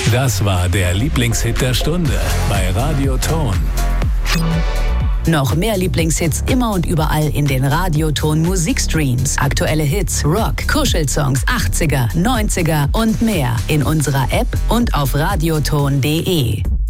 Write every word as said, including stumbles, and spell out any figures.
Das war der Lieblingshit der Stunde bei Radioton. Noch mehr Lieblingshits immer und überall in den Radioton Musikstreams. Aktuelle Hits, Rock, Kuschelsongs, achtziger, neunziger und mehr in unserer App und auf radioton punkt de.